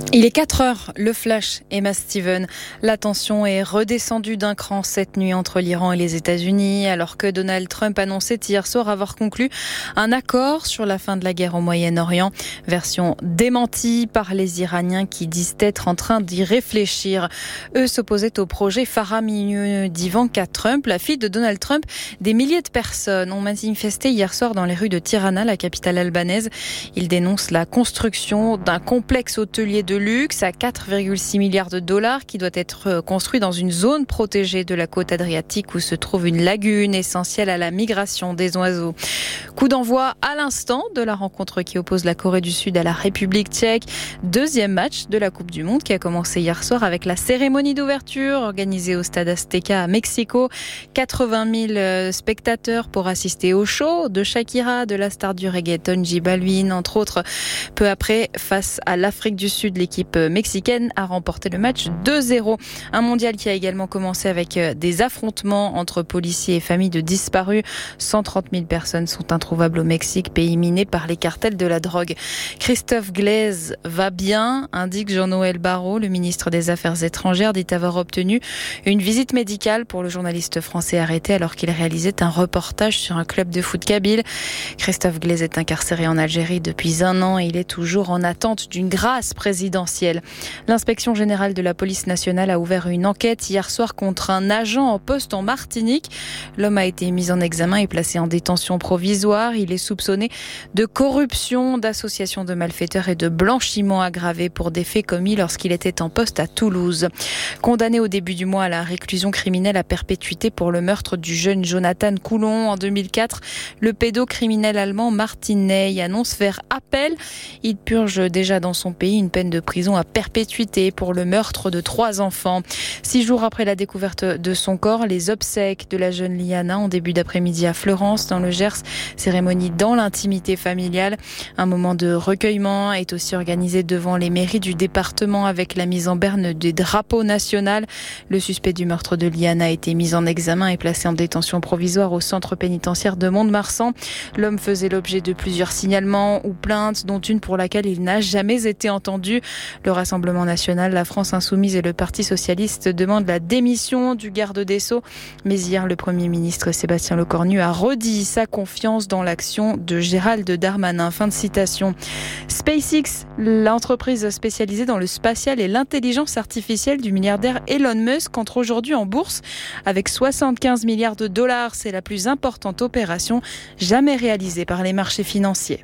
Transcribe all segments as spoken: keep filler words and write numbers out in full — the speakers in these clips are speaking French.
Il est quatre heures, le flash, Emma Steven. La tension est redescendue d'un cran cette nuit entre l'Iran et les États-Unis, alors que Donald Trump annonçait hier soir avoir conclu un accord sur la fin de la guerre au Moyen-Orient. Version démentie par les Iraniens qui disent être en train d'y réfléchir. Eux s'opposaient au projet faramineux d'Ivanka Trump, la fille de Donald Trump. Des milliers de personnes ont manifesté hier soir dans les rues de Tirana, la capitale albanaise. Ils dénoncent la construction d'un complexe hôtelier de luxe à quatre virgule six milliards de dollars qui doit être construit dans une zone protégée de la côte adriatique où se trouve une lagune essentielle à la migration des oiseaux. Coup d'envoi à l'instant de la rencontre qui oppose la Corée du Sud à la République tchèque. Deuxième match de la Coupe du Monde qui a commencé hier soir avec la cérémonie d'ouverture organisée au Stade Azteca à Mexico. quatre-vingt mille spectateurs pour assister au show de Shakira, de la star du reggaeton J Balvin, entre autres. Peu après, face à l'Afrique du Sud, l'équipe mexicaine a remporté le match deux zéro. Un mondial qui a également commencé avec des affrontements entre policiers et familles de disparus. cent trente mille personnes sont introuvables au Mexique, pays miné par les cartels de la drogue. Christophe Glaise va bien, indique Jean-Noël Barrot, le ministre des Affaires étrangères, dit avoir obtenu une visite médicale pour le journaliste français arrêté alors qu'il réalisait un reportage sur un club de foot kabyle. Christophe Glaise est incarcéré en Algérie depuis un an et il est toujours en attente d'une grâce présidentielle. L'inspection générale de la police nationale a ouvert une enquête hier soir contre un agent en poste en Martinique. L'homme a été mis en examen et placé en détention provisoire. Il est soupçonné de corruption, d'association de malfaiteurs et de blanchiment aggravé pour des faits commis lorsqu'il était en poste à Toulouse. Condamné au début du mois à la réclusion criminelle à perpétuité pour le meurtre du jeune Jonathan Coulon en deux mille quatre, le pédocriminel allemand Martin Ney annonce faire appel. Il purge déjà dans son pays une peine de prison à perpétuité pour le meurtre de trois enfants. Six jours après la découverte de son corps, les obsèques de la jeune Liana en début d'après-midi à Fleurance, dans le Gers. Cérémonie dans l'intimité familiale. Un moment de recueillement est aussi organisé devant les mairies du département avec la mise en berne des drapeaux nationaux. Le suspect du meurtre de Liana a été mis en examen et placé en détention provisoire au centre pénitentiaire de Mont-de-Marsan. L'homme faisait l'objet de plusieurs signalements ou plaintes, dont une pour laquelle il n'a jamais été entendu. Le Rassemblement national, la France insoumise et le Parti socialiste demandent la démission du garde des Sceaux. Mais hier, le Premier ministre Sébastien Lecornu a redit sa confiance dans l'action de Gérald Darmanin. Fin de citation. SpaceX, l'entreprise spécialisée dans le spatial et l'intelligence artificielle du milliardaire Elon Musk, entre aujourd'hui en bourse avec soixante-quinze milliards de dollars. C'est la plus importante opération jamais réalisée par les marchés financiers.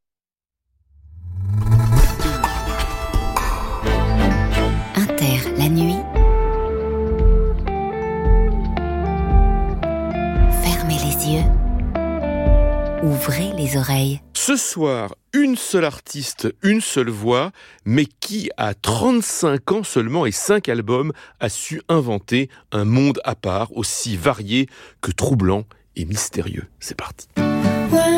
La nuit, fermez les yeux, ouvrez les oreilles. Ce soir, une seule artiste, une seule voix, mais qui, à trente-cinq ans seulement et cinq albums, a su inventer un monde à part aussi varié que troublant et mystérieux. C'est parti.